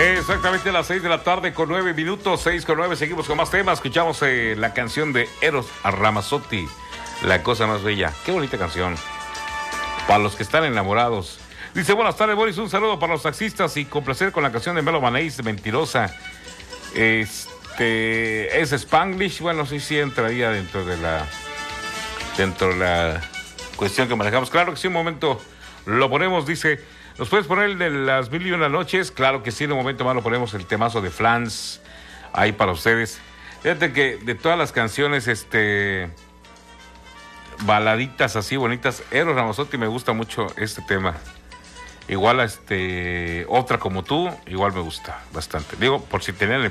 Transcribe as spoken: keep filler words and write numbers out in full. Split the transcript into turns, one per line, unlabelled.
Exactamente a las seis de la tarde con nueve minutos, seis con nueve, seguimos con más temas. Escuchamos eh, la canción de Eros Ramazzotti, La cosa más bella. Qué bonita canción. Para los que están enamorados. Dice, buenas tardes, Boris, un saludo para los taxistas y complacer con la canción de Melo Manés, Mentirosa. Este, es Spanglish, bueno, sí, sí entraría dentro de la, dentro de la cuestión que manejamos. Claro que sí, un momento lo ponemos, dice... ¿Nos puedes poner el de las mil y una noches? Claro que sí, en un momento más lo ponemos, el temazo de Flans, ahí para ustedes. Fíjate que de todas las canciones, este, baladitas así bonitas, Eros Ramazzotti me gusta mucho este tema. Igual a este, Otra como tú, igual me gusta bastante. Digo, por si tenían el